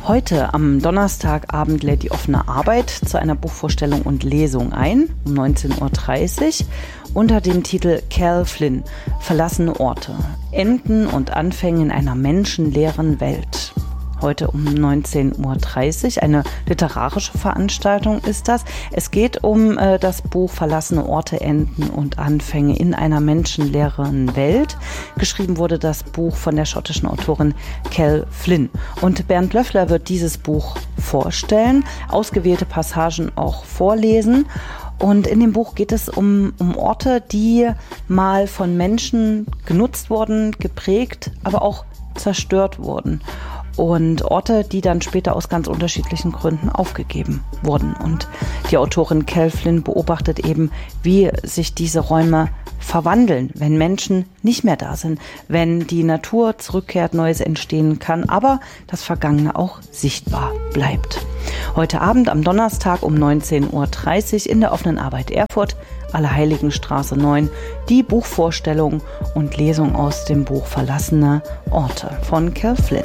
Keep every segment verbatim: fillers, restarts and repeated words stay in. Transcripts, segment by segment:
Heute am Donnerstagabend lädt die offene Arbeit zu einer Buchvorstellung und Lesung ein, um neunzehn Uhr dreißig, unter dem Titel Cal Flynn, Verlassene Orte, Enden und Anfänge in einer menschenleeren Welt. Heute um neunzehn Uhr dreißig, eine literarische Veranstaltung ist das. Es geht um äh, das Buch Verlassene Orte, Enden und Anfänge in einer menschenleeren Welt. Geschrieben wurde das Buch von der schottischen Autorin Cal Flynn. Und Bernd Löffler wird dieses Buch vorstellen, ausgewählte Passagen auch vorlesen. Und in dem Buch geht es um, um Orte, die mal von Menschen genutzt wurden, geprägt, aber auch zerstört wurden. Und Orte, die dann später aus ganz unterschiedlichen Gründen aufgegeben wurden. Und die Autorin Cal Flynn beobachtet eben, wie sich diese Räume verwandeln, wenn Menschen nicht mehr da sind, wenn die Natur zurückkehrt, Neues entstehen kann, aber das Vergangene auch sichtbar bleibt. Heute Abend am Donnerstag um neunzehn Uhr dreißig in der offenen Arbeit Erfurt, Allerheiligenstraße neun, die Buchvorstellung und Lesung aus dem Buch Verlassene Orte von Cal Flynn.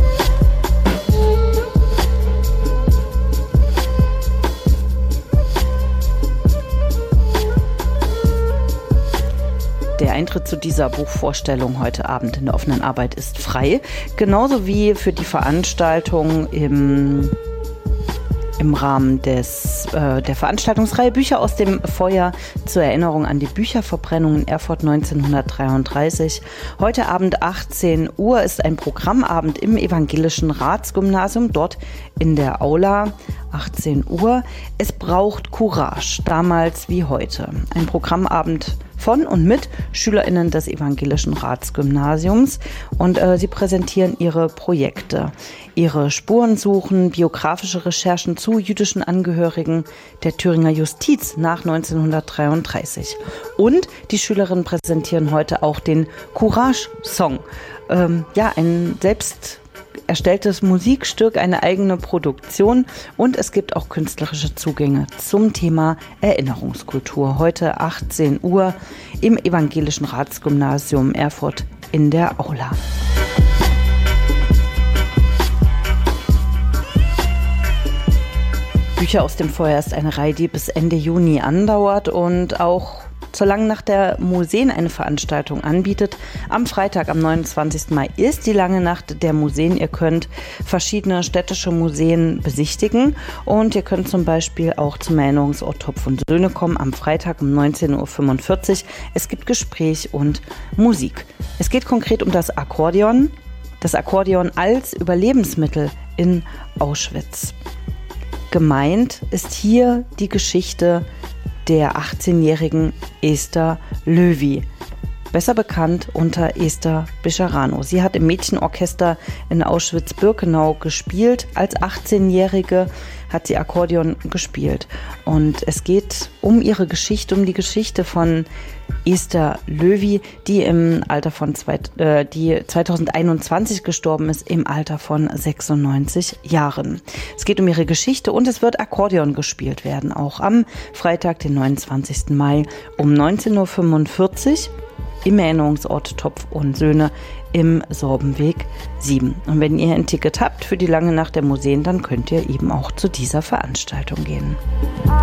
Der Eintritt zu dieser Buchvorstellung heute Abend in der offenen Arbeit ist frei, genauso wie für die Veranstaltung im im Rahmen des, äh, der Veranstaltungsreihe Bücher aus dem Feuer zur Erinnerung an die Bücherverbrennung in Erfurt neunzehnhundertdreiunddreißig. Heute Abend achtzehn Uhr ist ein Programmabend im Evangelischen Ratsgymnasium, dort in der Aula. achtzehn Uhr. Es braucht Courage, damals wie heute. Ein Programmabend von und mit SchülerInnen des Evangelischen Ratsgymnasiums und äh, sie präsentieren ihre Projekte, ihre Spurensuchen, biografische Recherchen zu jüdischen Angehörigen der Thüringer Justiz nach neunzehnhundertdreiunddreißig. Und die Schülerinnen präsentieren heute auch den Courage-Song. Ähm, ja, ein selbst erstelltes Musikstück, eine eigene Produktion und es gibt auch künstlerische Zugänge zum Thema Erinnerungskultur. Heute achtzehn Uhr im Evangelischen Ratsgymnasium Erfurt in der Aula. Bücher aus dem Feuer ist eine Reihe, die bis Ende Juni andauert und auch zur Langen Nacht der Museen eine Veranstaltung anbietet. Am Freitag, am neunundzwanzigsten Mai, ist die Lange Nacht der Museen. Ihr könnt verschiedene städtische Museen besichtigen und ihr könnt zum Beispiel auch zum Erinnerungsort Topf und Söhne kommen am Freitag um neunzehn Uhr fünfundvierzig. Es gibt Gespräch und Musik. Es geht konkret um das Akkordeon, das Akkordeon als Überlebensmittel in Auschwitz. Gemeint ist hier die Geschichte der achtzehnjährigen Esther Löwy, besser bekannt unter Esther Bischerano. Sie hat im Mädchenorchester in Auschwitz-Birkenau gespielt. Als achtzehnjährige hat sie Akkordeon gespielt. Und es geht um ihre Geschichte, um die Geschichte von Esther Löwy, die im Alter von zwei, äh, die zweitausendeinundzwanzig gestorben ist, im Alter von sechsundneunzig Jahren. Es geht um ihre Geschichte und es wird Akkordeon gespielt werden, auch am Freitag, den neunundzwanzigsten Mai um neunzehn Uhr fünfundvierzig im Erinnerungsort Topf und Söhne im Sorbenweg sieben. Und wenn ihr ein Ticket habt für die Lange Nacht der Museen, dann könnt ihr eben auch zu dieser Veranstaltung gehen.